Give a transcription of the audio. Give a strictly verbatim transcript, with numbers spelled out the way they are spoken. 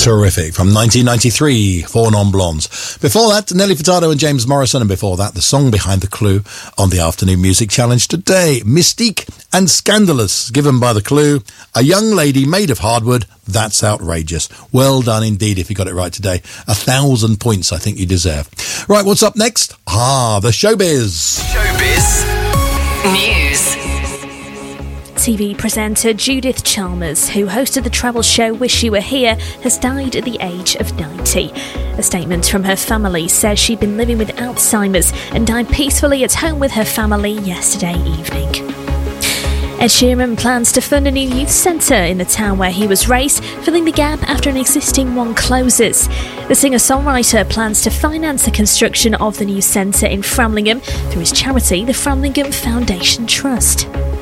Terrific. From nineteen ninety-three, Four Non-Blondes. Before that, Nelly Furtado and James Morrison. And before that, the song behind the clue on the Afternoon Music Challenge today. Mystique and Scandalous, given by the clue. A young lady made of hardwood. That's outrageous. Well done indeed if you got it right today. A thousand points I think you deserve. Right, what's up next? Ah, the showbiz. Showbiz News. T V presenter Judith Chalmers, who hosted the travel show Wish You Were Here, has died at the age of ninety. A statement from her family says she'd been living with Alzheimer's and died peacefully at home with her family yesterday evening. Ed Sheeran plans to fund a new youth centre in the town where he was raised, filling the gap after an existing one closes. The singer-songwriter plans to finance the construction of the new centre in Framlingham through his charity, the Framlingham Foundation Trust.